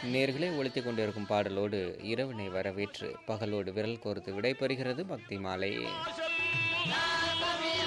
நேர்களை ஒலித்துக் கொண்டிருக்கும் பாடலோடு இரவினை வரவேற்று பகலோடு விரல் கோர்த்து விடைபெறுகிறது பக்தி மாலை.